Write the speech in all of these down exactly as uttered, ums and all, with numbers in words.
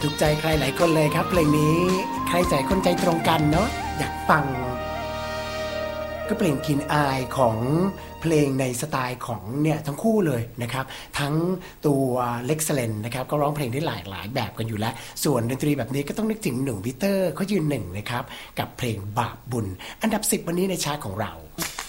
ถูกใจใครหลายคนเลยครับเพลงนี้ใครใจคนใจตรงกันเนาะอยากฟังก็เพลงกลิ่นอายของเพลงในสไตล์ของเนี่ยทั้งคู่เลยนะครับทั้งตัวเล็กซ์เลนนะครับก็ร้องเพลงได้หลากหลายแบบกันอยู่แล้วส่วนดนตรีแบบนี้ก็ต้องนึกถึงหนุ่มปีเตอร์เขายืนหนึ่งนะครับกับเพลงบาปบุญอันดับสิบวันนี้ในชาร์ตของเรา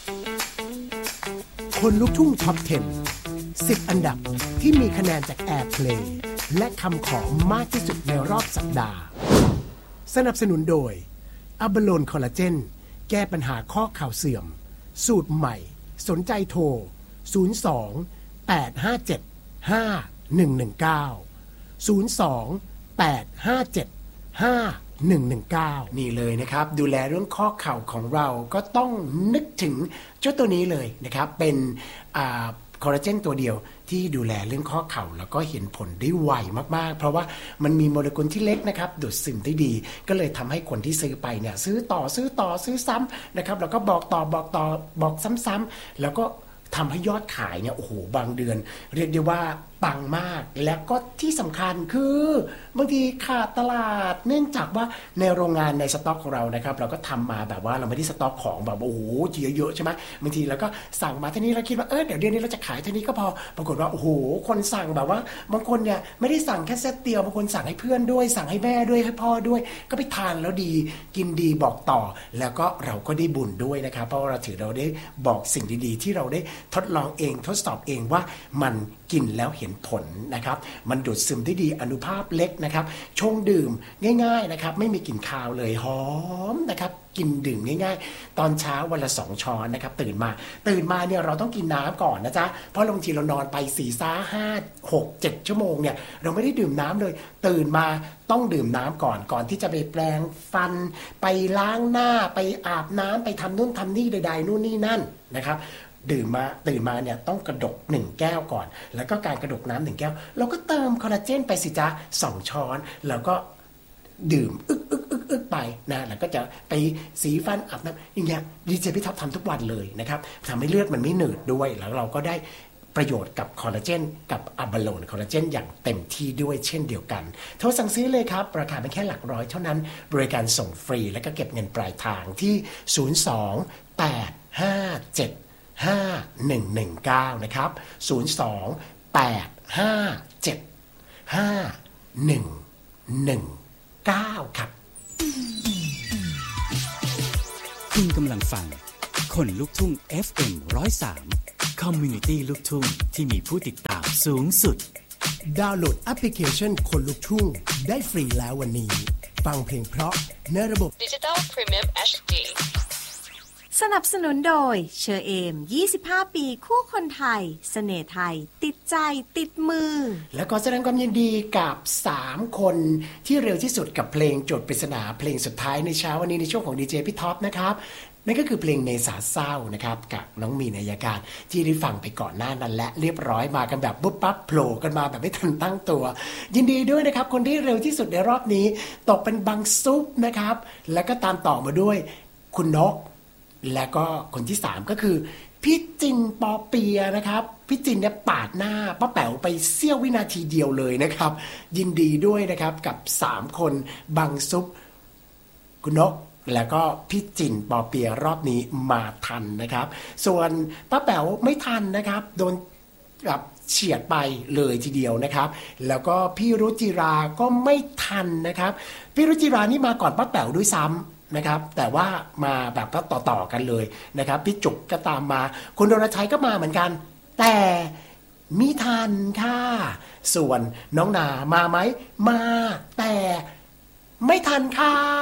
คนลูกทุ่งท็อปสิบ สิบอันดับที่มีคะแนนจากแอร์เพลย์และคำขอมากที่สุดในรอบสัปดาห์สนับสนุนโดยอัลบาโลนคอลลาเจนแก้ปัญหาข้อเข่าเสื่อมสูตรใหม่สนใจโทรศูนย์ สอง แปด ห้า เจ็ด ห้า หนึ่ง หนึ่ง เก้า ศูนย์ สอง แปด ห้า เจ็ด ห้า หนึ่ง หนึ่ง เก้านี่เลยนะครับดูแลเรื่องข้อเข่าของเราก็ต้องนึกถึงเจ้าตัวนี้เลยนะครับเป็นอ่าคอลลาเจนตัวเดียวที่ดูแลเรื่องข้อเข่าแล้วก็เห็นผลได้ไวมากๆเพราะว่ามันมีโมเลกุลที่เล็กนะครับดูดซึมได้ดีก็เลยทำให้คนที่ซื้อไปเนี่ยซื้อต่อซื้อต่อซื้อซ้ำนะครับแล้วก็บอกต่อบอกต่อบอกซ้ำๆแล้วก็ทำให้ยอดขายเนี่ยโอ้โหบางเดือนเรียกได้ว่าปังมากแล้วก็ที่สำคัญคือบางทีขาดตลาดเนื่องจากว่าในโรงงานในสต็อกของเรานะครับเราก็ทำมาแบบว่าเราไม่ได้สต็อกของแบบโอ้โหเยอะๆใช่ไหมบางทีเราก็สั่งมาเท่านี้เราคิดว่าเออเดี๋ยวเดือนนี้เราจะขายเท่านี้ก็พอปรากฏว่าโอ้โหคนสั่งแบบว่าบางคนเนี่ยไม่ได้สั่งแค่เซตเดียวบางคนสั่งให้เพื่อนด้วยสั่งให้แม่ด้วยให้พ่อด้วยก็ไปทานแล้วดีกินดีบอกต่อแล้วก็เราก็ได้บุญด้วยนะครับเพราะเราถือเราได้บอกสิ่งดีๆที่เราได้ทดลองเองทดสอบเองว่ามันกินแล้วเห็นผลนะครับมันดูดซึมได้ดีอนุภาพเล็กนะครับชงดื่มง่ายๆนะครับไม่มีกลิ่นคาวเลยหอมนะครับกินดื่มง่ายๆตอนเช้าวันละสองช้อนนะครับตื่นมาตื่นมาเนี่ยเราต้องกินน้ำก่อนนะจ๊ะเพราะบางทีเรานอนไปสี่ซ่าห้าหกเจ็ดชั่วโมงเนี่ยเราไม่ได้ดื่มน้ำเลยตื่นมาต้องดื่มน้ำก่อนก่อนที่จะไปแปรงฟันไปล้างหน้าไปอาบน้ำไปทำนู่นทำนี่ใดๆนู่นนี่นั่นนะครับดื่มมาตื่นมาเนี่ยต้องกระดกหนึ่งแก้วก่อนแล้วก็การกระดกน้ำหนึ่งแก้วเราก็เติมคอลลาเจนไปสิจ๊ะสองช้อนแล้วก็ดื่มอึกอึกอึกอึกไปนะแล้วก็จะไปสีฟันอาบน้ำอย่างเงี้ยดีเจพี่ท็อปทำทุกวันเลยนะครับทำให้เลือดมันไม่หนืดด้วยแล้วเราก็ได้ประโยชน์กับคอลลาเจนกับอัลบาโลนคอลลาเจนอย่างเต็มที่ด้วยเช่นเดียวกันโทรสั่งซื้อเลยครับราคาเป็นแค่หลักร้อยเท่านั้นบริการส่งฟรีและก็เก็บเงินปลายทางที่ศูนย์ สอง แปด ห้า เจ็ด ห้า หนึ่ง หนึ่ง เก้านะครับศูนย์ สอง แปด ห้า เจ็ด ห้า หนึ่ง หนึ่ง เก้าครับคุณกำลังฟังคนลุกทุ่ง เอฟ เอ็ม หนึ่งศูนย์สาม Community ลูกทุ่งที่มีผู้ติดตามสูงสุดดาวน์โหลดแอปพลิเคชันคนลุกทุ่งได้ฟรีแล้ววันนี้ฟังเพลงเพราะในระบบ Digital Premium เอช ดีสนับสนุนโดยเชอเอมยี่สิบห้าปีคู่คนไทยเสน่ห์ไทยติดใจติดมือและก็แสดงความยินดีกับสามคนที่เร็วที่สุดกับเพลงโจทย์ปริศนาเพลงสุดท้ายในเช้าวันนี้ในช่วงของดีเจพี่ท็อปนะครับนั่นก็คือเพลงเมษาเศร้านะครับกับน้องมีนอัยการที่ได้ฟังไปก่อนหน้านั้นและเรียบร้อยมากันแบบปุ๊บปั๊บโผล่กันมาแบบไม่ทันตั้งตัวยินดีด้วยนะครับคนที่เร็วที่สุดในรอบนี้ตกเป็นบังซุปนะครับแล้วก็ตามต่อมาด้วยคุณนกแล้วก็คนที่สามก็คือพี่จินปอเปียนะครับพี่จินเนี่ยปาดหน้าป้าแป๋วไปเสี้ยววินาทีเดียวเลยนะครับยินดีด้วยนะครับกับสามคนบังซุปคุณนกแล้วก็พี่จินปอเปียรอบนี้มาทันนะครับส่วนป้าแป๋วไม่ทันนะครับโดนแบบเฉียดไปเลยทีเดียวนะครับแล้วก็พี่รุจิราก็ไม่ทันนะครับพี่รุจิรานี่มาก่อนป้าแป๋วด้วยซ้ำนะครับแต่ว่ามาแบบต่อๆกันเลยนะครับพี่จุกก็ตามมาคุณดนชัยก็มาเหมือนกันแต่มิทันค่ะส่วนน้องนามาไหมมาแต่ไม่ทันค่ะ